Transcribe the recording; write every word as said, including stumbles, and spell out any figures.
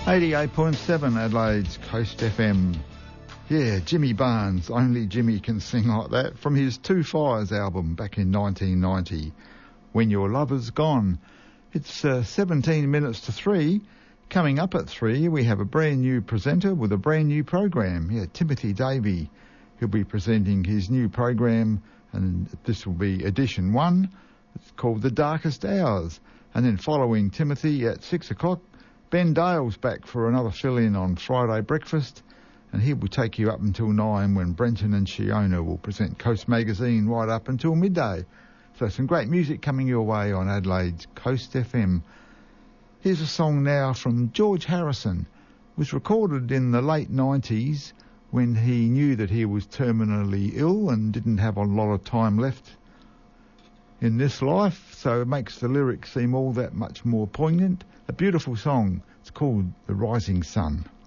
eighty-eight point seven Adelaide's Coast F M. Yeah, Jimmy Barnes, Only Jimmy Can Sing Like That, from his Two Fires album back in nineteen ninety, When Your Lover's Gone. It's uh, seventeen minutes to three. Coming up at three, we have a brand new presenter with a brand new program. Yeah, Timothy Davey. He'll be presenting his new program, and this will be edition one. It's called The Darkest Hours. And then following Timothy at six o'clock, Ben Dale's back for another fill-in on Friday breakfast, and he will take you up until nine when Brenton and Shiona will present Coast Magazine right up until midday. So some great music coming your way on Adelaide's Coast F M. Here's a song now from George Harrison. It was recorded in the late nineties when he knew that he was terminally ill and didn't have a lot of time left in this life, so it makes the lyrics seem all that much more poignant. A beautiful song. It's called The Rising Sun.